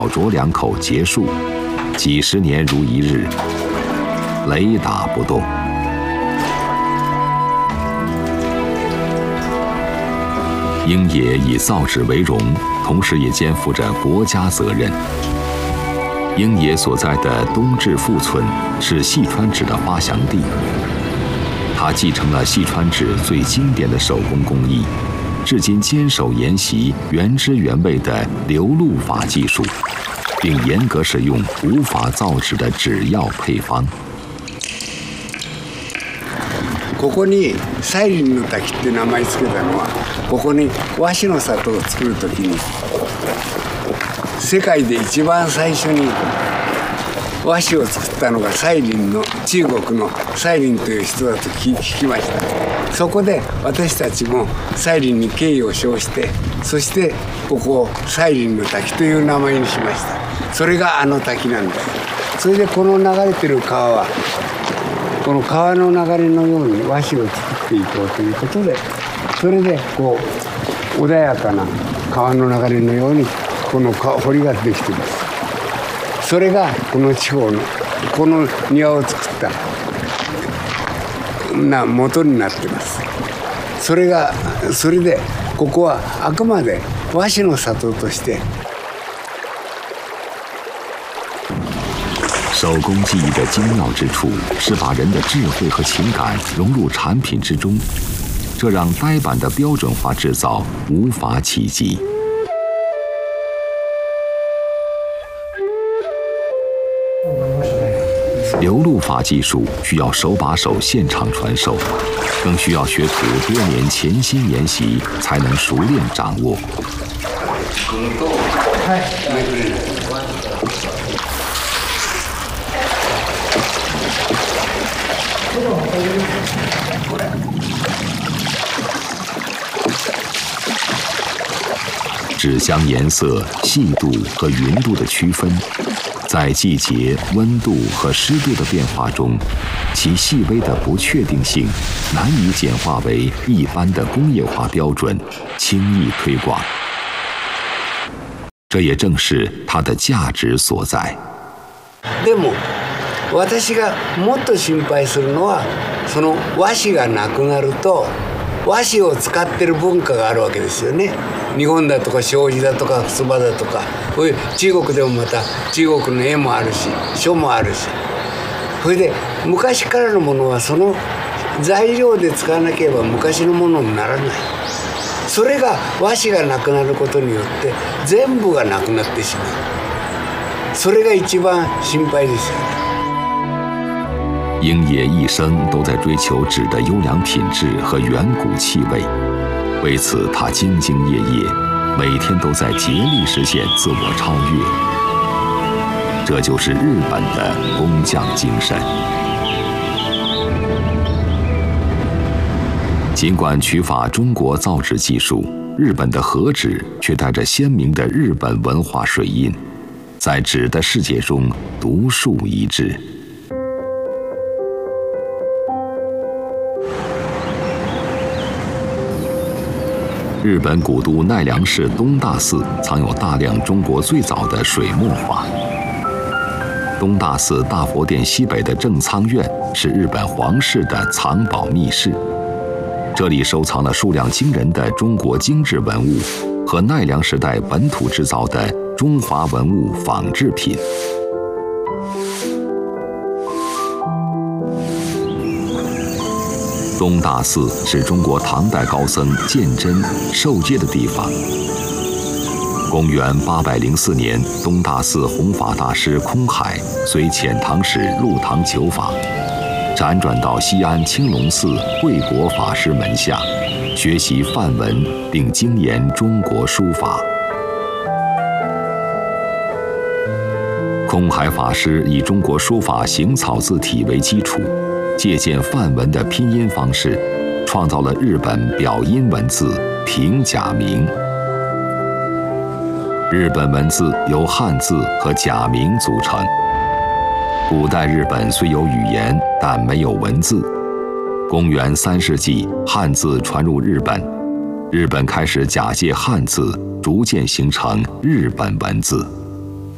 涿两口结束，几十年如一日，雷打不动。英野以造纸为荣，同时也肩负着国家责任。英野所在的东至富村是细川纸的发祥地，他继承了细川纸最经典的手工工艺，至今坚守沿袭原汁原味的流露法技术，并严格使用无法造纸的纸药配方。 ここにサイリンの滝って名前つけたのは、ここに和紙の里を作るときに、世界で一番最初に和紙を作ったのがサイリンの中国のサイリンという人だと聞きました。そこで私たちもサイリンに敬意を表して、そしてここをサイリンの滝という名前にしました。それがあの滝なんです。それでこの流れてる川はこの川の流れのように和紙を作っていこうということで、それでこう穏やかな川の流れのようにこの堀ができています。それがこの地方のこの庭を作った元になっています。それでここはあくまで和紙の里として手工技艺的精妙之处是把人的智慧和情感融入产品之中，这让呆板的标准化制造无法企及。流露法技术需要手把手现场传授，更需要学徒多年潜心研习才能熟练掌握。纸箱颜色、细度和匀度的区分，在季节、温度和湿度的变化中，其细微的不确定性难以简化为一般的工业化标准，轻易推广。这也正是它的价值所在。 でも私がもっと心配するのは、その和紙がなくなると和紙を使ってる文化があるわけですよね。日本だとか障子だとか襖だとか、こういう中国でもまた中国の絵もあるし書もあるし、それで昔からのものはその材料で使わなければ昔のものにならない。それが和紙がなくなることによって全部がなくなってしまう。それが一番心配ですよね。 英野一生都在追求纸的优良品质和远古气味，为此他兢兢业业，每天都在竭力实现自我超越。这就是日本的工匠精神。尽管取法中国造纸技术，日本的和纸却带着鲜明的日本文化水印，在纸的世界中独树一帜。日本古都奈良市东大寺藏有大量中国最早的水墨画。东大寺大佛殿西北的正仓院是日本皇室的藏宝密室，这里收藏了数量惊人的中国精致文物和奈良时代本土制造的中华文物仿制品。东大寺是中国唐代高僧鉴真受戒的地方。公元804年，东大寺弘法大师空海随遣唐使入唐求法，辗转到西安青龙寺惠国法师门下，学习梵文并精研中国书法。空海法师以中国书法行草字体为基础，借鉴梵文的拼音方式，创造了日本表音文字平假名。日本文字由汉字和假名组成。古代日本虽有语言，但没有文字。公元3世纪，汉字传入日本，日本开始假借汉字，逐渐形成日本文字。